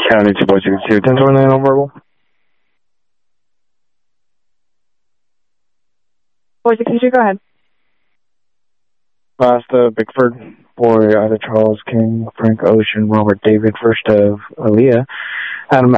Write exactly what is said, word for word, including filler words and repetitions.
County two boys, you can see ten twenty-nine on verbal. Boys, you can go ahead. Last, uh, Bickford, Boy, Ida Charles, King, Frank Ocean, Robert David, first of Aaliyah, Adam